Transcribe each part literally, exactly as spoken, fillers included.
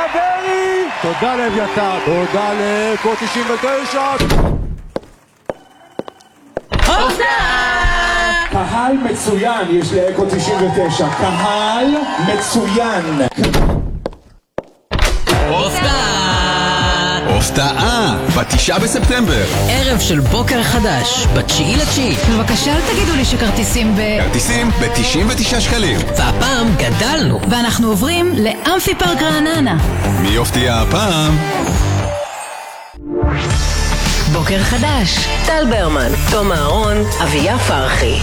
ברי! תודה לאביתר, תודה לאקו תשעים ותשע. קהל מצוין יש לאקו תשעים ותשע, קהל מצוין. הפתעה בתשעה בספטמבר, ערב של בוקר חדש בתשיעי לתשיעי. בבקשה אל תגידו לי שכרטיסים ב... כרטיסים ב-תשעים ותשעה שקלים. והפעם גדלנו ואנחנו עוברים לאמפי פארק רעננה. מי יופתיע הפעם? בוקר חדש, טל ברמן, תום אהרון, אביה פרחי.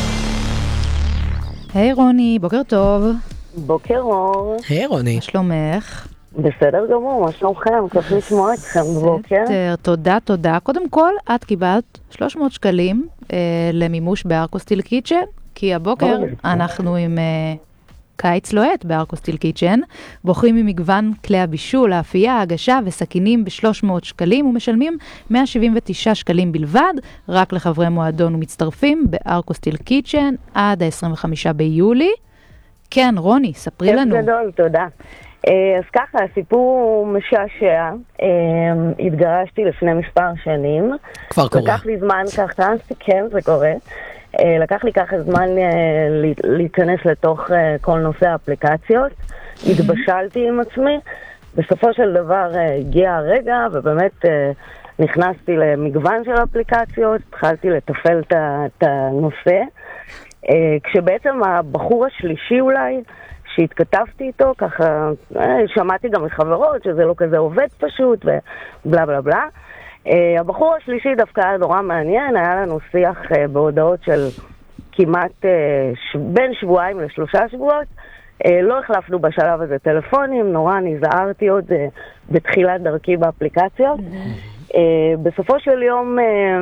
היי רוני, בוקר טוב. בוקר אור. היי רוני. מה שלומך? בסדר גמור, מה שלומכם? כיף לשמוע אתכם בבוקר. תודה, תודה. קודם כל, את קיבלת שלוש מאות שקלים אה, למימוש בארקוסטיל קיצ'ן, כי הבוקר אנחנו עם אה, קיץ לוהט בארקוסטיל קיצ'ן, בוחרים ממגוון כלי הבישול, האפייה, הגשה וסכינים ב-שלוש מאות שקלים, ומשלמים מאה שבעים ותשעה שקלים בלבד, רק לחברי מועדון ומצטרפים בארקוסטיל קיצ'ן עד ה-עשרים וחמישה ביולי. כן, רוני, ספרי לנו. כיף גדול, תודה. אז ככה, הסיפור הוא משעשע. התגרשתי לפני מספר שנים. כבר קורה. לקח לי זמן ככה, כן, זה קורה. לקח לי ככה זמן להיכנס לתוך כל נושא האפליקציות. התבשלתי עם עצמי. בסופו של דבר הגיע הרגע, ובאמת נכנסתי למגוון של אפליקציות, התחלתי לטפל את הנושא. כשבעצם הבחור השלישי אולי, שהתכתבתי איתו, ככה, שמעתי גם מחברות שזה לא כזה עובד פשוט, ובלה בלה בלה. הבחור השלישי דווקא היה נורא מעניין, היה לנו שיח בהודעות של כמעט בין שבועיים לשלושה שבועות. לא החלפנו בשלב הזה טלפונים, נורא נזהרתי עוד בתחילת דרכי באפליקציות. בסופו של יום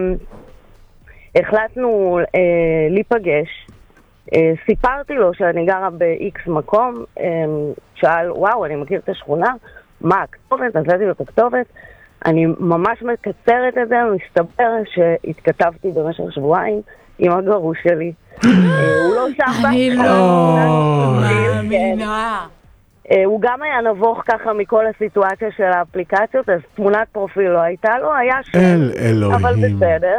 החלטנו להיפגש, סיפרתי לו שאני גרה ב-X מקום, שאל, וואו, אני מכיר את השכונה, מה הכתובת? נתתי לו את הכתובת, אני ממש מקצרת את זה, מסתבר שהתכתבתי במשך שבועיים עם הגרוש שלי. הוא לא שם אני לא מאמינה. הוא גם היה נבוך ככה מכל הסיטואציה של האפליקציות, אז תמונת פרופיל לא הייתה לו, היה שם, אל אלוהים. אבל בסדר.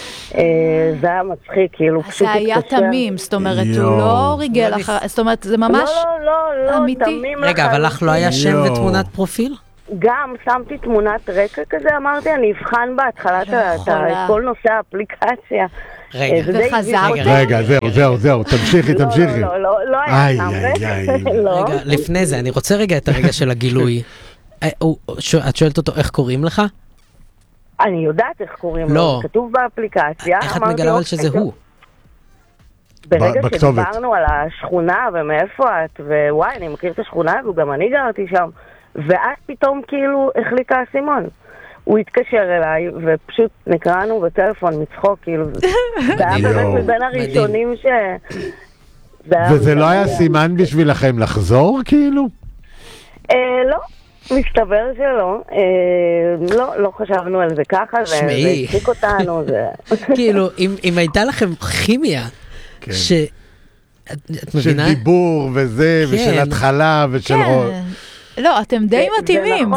זה היה מצחיק, כאילו פשוט זה היה תמים, זאת אומרת, הוא לא ריגל אחר, זאת אומרת, זה ממש לא, לא, לא, אמיתי. תמים. רגע, אבל לך לא היה שם ותמונת פרופיל? גם שמתי תמונת רקע כזה, אמרתי, אני אבחן בהתחלת כל נושא האפליקציה. רגע, וחזרת? רגע, זהו, זהו, זהו, תמשיכי, תמשיכי. לא, לא, לא היה שם רקע. רגע, לפני זה, אני רוצה רגע את הרגע של הגילוי. את שואלת אותו איך קוראים לך? אני יודעת איך קוראים לו, לא. כתוב באפליקציה. איך את מגלה אבל שזה הוא? ברגע בכתובת. שדיברנו על השכונה ומאיפה את, ווואי, אני מכיר את השכונה הזו, גם אני גרתי שם, ואז פתאום כאילו החליק האסימון. הוא התקשר אליי, ופשוט נקראנו בטלפון מצחוק, כאילו, זה היה באמת מבין הראשונים ש... וזה לא היה סימן בשבילכם לחזור, כאילו? לא, מסתבר שלא. לא, לא חשבנו על זה ככה, זה הצחיק אותנו. כאילו, אם הייתה לכם כימיה, ש... את מבינה? של דיבור וזה, ושל התחלה, ושל... לא, אתם די מתאימים.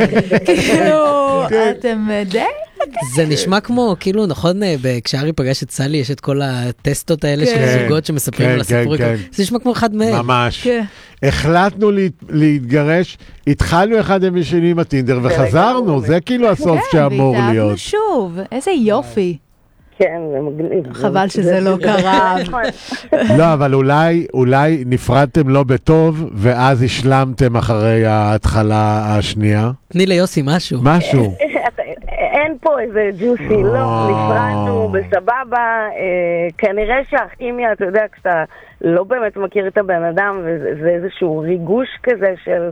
כאילו, אתם די... זה נשמע כמו, כאילו, נכון, כשארי פגש את סלי, יש את כל הטסטות האלה של זוגות שמספרים על הסיפורים. זה נשמע כמו אחד מהם. ממש. החלטנו להתגרש, התחלנו אחד עם השני עם הטינדר, וחזרנו, זה כאילו הסוף שאמור להיות. והתאהבנו שוב, איזה יופי. כן, זה מגניב. חבל שזה לא קרה. לא, אבל אולי, אולי נפרדתם לא בטוב, ואז השלמתם אחרי ההתחלה השנייה. תני ליוסי משהו. משהו. אין פה איזה ג'וסי, לא, נפרדנו בסבבה, כנראה שהכימיה, אתה יודע, כשאתה לא באמת מכיר את הבן אדם, וזה איזשהו ריגוש כזה של,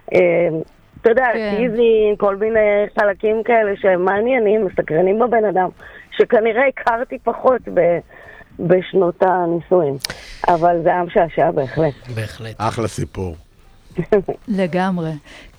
אתה יודע, טיזי, כל מיני חלקים כאלה שמעניינים, מסקרנים בבן אדם. שכנראה הכרתי פחות ב, בשנות הנישואים. אבל זה היה משעשע בהחלט. בהחלט. אחלה סיפור. לגמרי.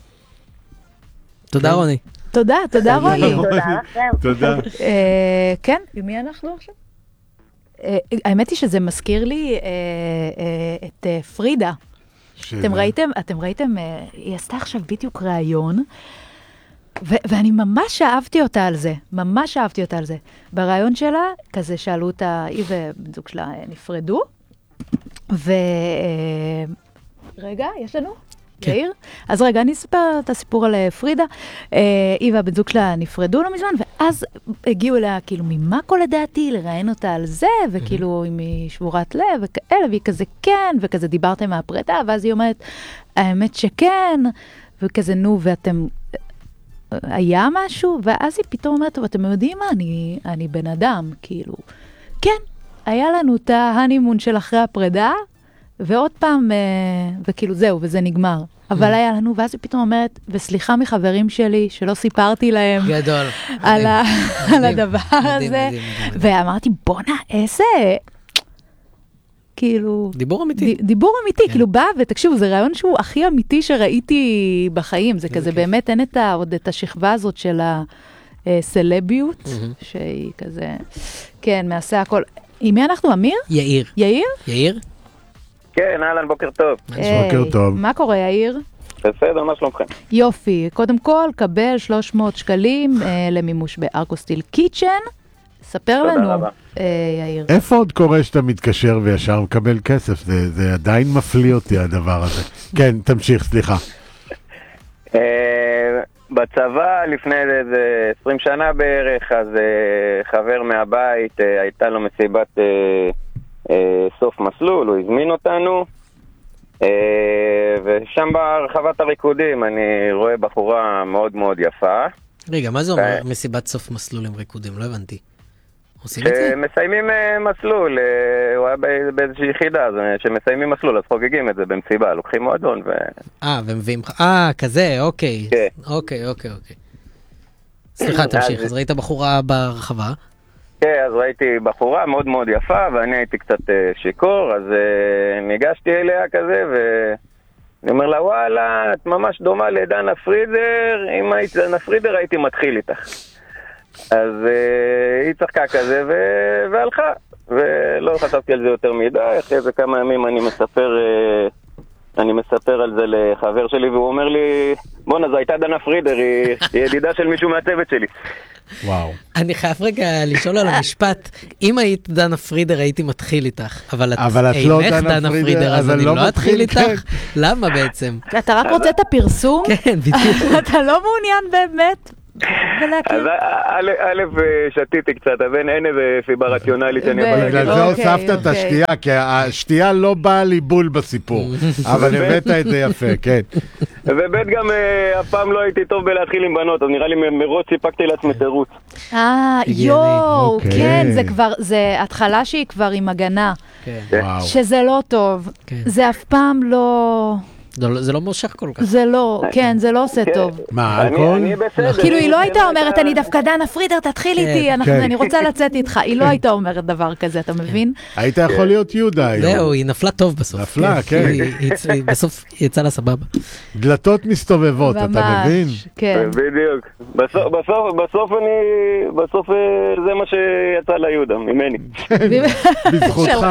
תודה רוני. תודה, תודה רוני. תודה לכם. תודה. כן, ומי אנחנו עכשיו? האמת היא שזה מזכיר לי את פרידה, אתם ראיתם, אתם ראיתם, היא עשתה עכשיו בדיוק ראיון, ואני ממש אהבתי אותה על זה, ממש אהבתי אותה על זה. בראיון שלה, כזה שאלו אותה, היא ובן זוג שלה נפרדו, ו... רגע, יש לנו? כן. יאיר? אז רגע, אני אספר את הסיפור על פרידה. היא והבן זוג שלה נפרדו לא מזמן, ואז הגיעו אליה, כאילו, ממה כל לדעתי, לראיין אותה על זה, וכאילו, אם היא שבורת לב, וכאלה, והיא כזה כן, וכזה דיברתם מהפרידה, ואז היא אומרת, האמת שכן, וכזה, נו, ואתם... היה משהו, ואז היא פתאום אומרת, טוב, אתם יודעים מה? אני, אני בן אדם, כאילו. כן, היה לנו את ההנימון של אחרי הפרידה, ועוד פעם, וכאילו זהו, וזה נגמר. אבל היה לנו, ואז היא פתאום אומרת, וסליחה מחברים שלי, שלא סיפרתי להם. גדול. על, ה, על הדבר הזה. ואמרתי, בונה, איזה... כאילו... דיבור אמיתי. ד, דיבור אמיתי, כן. כאילו בא, ותקשיבו, זה רעיון שהוא הכי אמיתי שראיתי בחיים. זה כזה, באמת אין את ה, עוד את השכבה הזאת של הסלביות, mm-hmm. שהיא כזה, כן, מעשה הכל. עם מי אנחנו, אמיר? יאיר. יאיר? יאיר? כן, אהלן, בוקר טוב. בוקר טוב. מה קורה, יאיר? בסדר, מה שלומכם? יופי, קודם כל, קבל שלוש מאות שקלים אה, למימוש בארקוסטיל קיצ'ן. ספר לנו, אה, יאיר. איפה עוד קורה שאתה מתקשר וישר מקבל כסף? זה, זה עדיין מפליא אותי הדבר הזה. כן, תמשיך, סליחה. אה, בצבא, לפני איזה עשרים שנה בערך, אז אה, חבר מהבית, אה, הייתה לו מסיבת... אה, סוף מסלול, הוא הזמין אותנו, ושם ברחבת הריקודים אני רואה בחורה מאוד מאוד יפה. רגע, מה זה אומר מסיבת סוף מסלול עם ריקודים? לא הבנתי. עושים את זה? מסיימים מסלול, הוא היה באיזושהי יחידה, שמסיימים מסלול, אז חוגגים את זה במסיבה, לוקחים מועדון ו... אה, ומביאים... אה, כזה, אוקיי. אוקיי, אוקיי, אוקיי. סליחה, תמשיך, אז ראית בחורה ברחבה? כן, אז ראיתי בחורה מאוד מאוד יפה, ואני הייתי קצת שיקור, אז ניגשתי אליה כזה, ואני אומר לה, וואלה, את ממש דומה לדנה פרידר, אם היית דנה פרידר הייתי מתחיל איתך. אז היא צחקה כזה, ו- והלכה, ולא חשבתי על זה יותר מדי, אחרי איזה כמה ימים אני מספר... אני מספר על זה לחבר שלי, והוא אומר לי, בונה, זו הייתה דנה פרידר, היא, היא ידידה של מישהו מהצוות שלי. וואו. אני חייב רגע לשאול על המשפט, אם היית דנה פרידר הייתי מתחיל איתך, אבל את אינך דנה פרידר, אז אני לא אתחיל איתך? למה בעצם? אתה רק רוצה את הפרסום? כן, בדיוק. אתה לא מעוניין באמת? אז א' שתיתי קצת, אבל אין איזה סיבה רציונלית שאני יכול להגיד. בגלל זה הוספת את השתייה, כי השתייה לא באה לי בול בסיפור, אבל הבאת את זה יפה, כן. ובית גם אף פעם לא הייתי טוב בלהתחיל עם בנות, אז נראה לי מרוץ סיפקתי לעצמי תירוץ. אה, יואו, כן, זה כבר, זה התחלה שהיא כבר עם הגנה. שזה לא טוב, זה אף פעם לא... זה לא מושך כל כך. זה לא, כן, זה לא עושה טוב. מה, אלכוהול? כאילו היא לא הייתה אומרת, אני דווקא דנה פרידר, תתחיל איתי, אני רוצה לצאת איתך. היא לא הייתה אומרת דבר כזה, אתה מבין? היית יכול להיות יהודה היום. זהו, היא נפלה טוב בסוף. נפלה, כן. בסוף היא יצאה לה סבבה. דלתות מסתובבות, אתה מבין? כן. בדיוק. בסוף אני, בסוף זה מה שיצא ליהודה, ממני. בזכותך.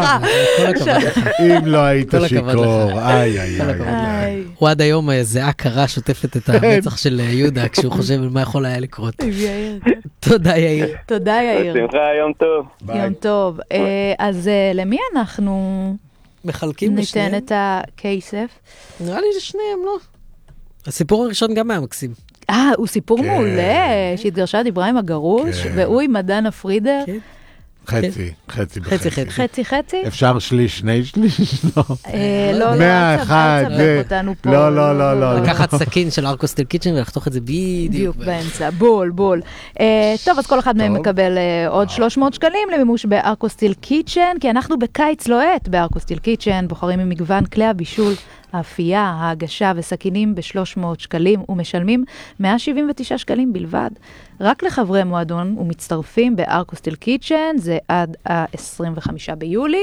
אם לא היית שיקור, איי, איי, איי. הוא עד היום זהה קרה שוטפת את המצח של יהודה כשהוא חושב מה יכול היה לקרות. תודה יאיר. תודה יאיר. שמחה, יום טוב. יום טוב. אז למי אנחנו מחלקים לשניהם? ניתן את הכסף? נראה לי לשניהם, לא? הסיפור הראשון גם היה מקסים. אה, הוא סיפור מעולה, שהתגרשה דיברה עם הגרוש, והוא עם דנה פרידר. חצי, חצי חצי, בחצי. חצי, חצי? אפשר שליש, שני שליש? לא. לא, מאה אחד. לא, לא, לא, לא. לקחת סכין של ארקוסטיל קיצ'ן ולחתוך את זה בדיוק באמצע. בול, בול. טוב, אז כל אחד מהם מקבל עוד שלוש מאות שקלים למימוש בארקוסטיל קיצ'ן, כי אנחנו בקיץ לוהט בארקוסטיל קיצ'ן, בוחרים ממגוון כלי הבישול, האפייה, ההגשה וסכינים ב-שלוש מאות שקלים, ומשלמים מאה שבעים ותשעה שקלים בלבד. רק לחברי מועדון ומצטרפים בארקוסטיל קיצ'ן, זה עד ה-עשרים וחמישה ביולי.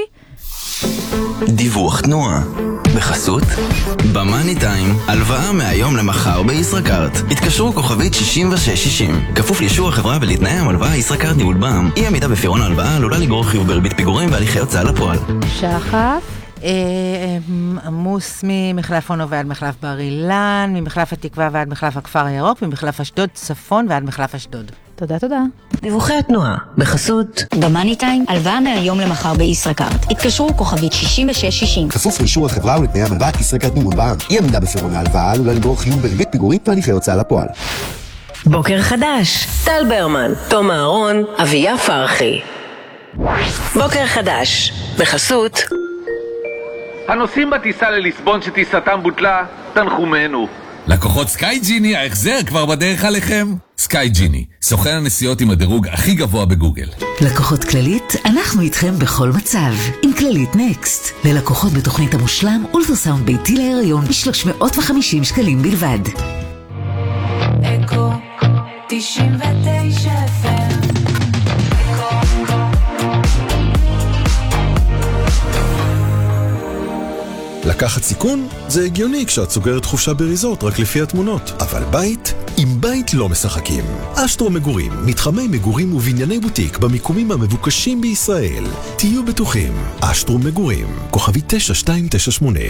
דיווח תנועה בחסות במאני טיים, הלוואה מהיום למחר בישראכרט. התקשרו כוכבית שישים ושש שישים, כפוף לאישור החברה ולתנאי המלוואה. ישראכרט ניהול בע"מ. אי עמידה בפירעון ההלוואה עלולה לגרור חיוב בריבית פיגורים והליכי הוצאה לפועל. שחף, עמוס ממחלף אונו ועד מחלף בר אילן, ממחלף התקווה ועד מחלף הכפר הירוק, ממחלף אשדוד צפון ועד מחלף אשדוד. תודה, תודה. דיווחי התנועה, בחסות במאני טיים, הלוואה מהיום למחר בישראכרט. התקשרו כוכבית שישים ושש שישים. כפוף לאישור החברה ולתנאי המלווה, ישראכרט מימון בע"מ. אי עמידה בפירעון ההלוואה עלולה לגרור חיוב בריבית פיגורים והליכי הוצאה לפועל. בוקר חדש, טל ברמן, תום אהרון, אביה פרחי. בוקר חדש, בחסות הנוסעים בטיסה לליסבון שטיסתם בוטלה, תנחומנו. לקוחות סקאי ג'יני, ההחזר כבר בדרך עליכם. סקאי ג'יני, סוכן הנסיעות עם הדירוג הכי גבוה בגוגל. לקוחות כללית, אנחנו איתכם בכל מצב. עם כללית נקסט. ללקוחות בתוכנית המושלם, אולטרסאונד ביתי להיריון ב-שלוש מאות וחמישים שקלים בלבד. אקו תשעים ותשע אף אם. לקחת סיכון זה הגיוני כשאת סוגרת חופשה בריזורט רק לפי התמונות. אבל בית? עם בית לא משחקים. אשטרו מגורים, מתחמי מגורים ובנייני בוטיק במיקומים המבוקשים בישראל. תהיו בטוחים. אשטרו מגורים, כוכבי תשע שתיים תשע שמונה.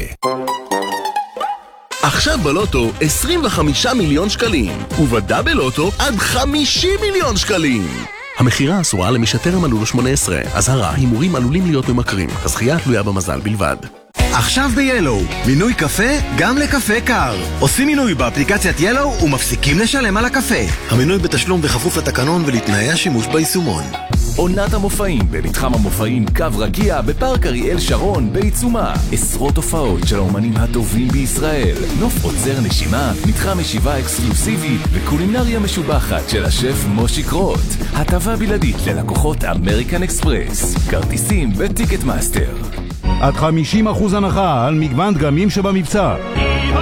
עכשיו בלוטו עשרים וחמישה מיליון שקלים, ובדאבל לוטו עד חמישים מיליון שקלים. המחירה אסורה למי שטרם מלאו לו שמונה עשרה. אזהרה, הימורים עלולים להיות ממכרים. הזכייה תלויה במזל בלבד. עכשיו ב-ילו, מינוי קפה גם לקפה קר. עושים מינוי באפליקציית ילו ומפסיקים לשלם על הקפה. המינוי בתשלום בכפוף לתקנון ולתנאי השימוש ביישומון. עונת המופעים במתחם המופעים קו רגיע בפארק אריאל שרון בעיצומה. עשרות הופעות של האומנים הטובים בישראל. נוף עוצר נשימה, מתחם ישיבה אקסקלוסיבי וקולינריה משובחת של השף מושיק רוט. הטבה בלעדית ללקוחות אמריקן אקספרס. כרטיסים בטיקט מאסטר. עד חמישים אחוז הנחה על מגוון דגמים שבמבצע.